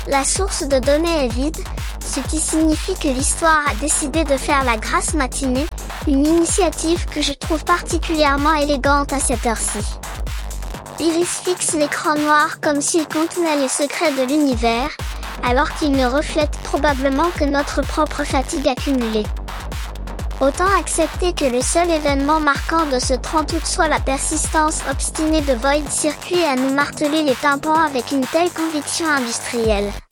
La source de données est vide, ce qui signifie que l'histoire a décidé de faire la grasse matinée, une initiative que je trouve particulièrement élégante à cette heure-ci. Iris fixe l'écran noir comme s'il contenait les secrets de l'univers, alors qu'il ne reflète probablement que notre propre fatigue accumulée. Autant accepter que le seul événement marquant de ce 30 août soit la persistance obstinée de Void Circuit à nous marteler les tympans avec une telle conviction industrielle.